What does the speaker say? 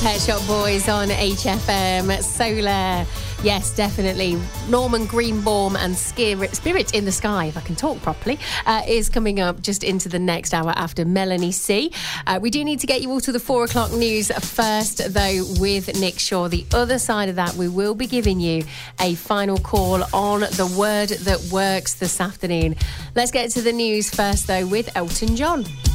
Pet Shop Boys on HFM. Solar. Yes, definitely. Norman Greenbaum and Spirit in the Sky, if I can talk properly, is coming up just into the next hour after Melanie C. We do need to get you all to the 4 o'clock news first, though, with Nick Shaw. The other side of that, we will be giving you a final call on the word that works this afternoon. Let's get to the news first, though, with Elton John.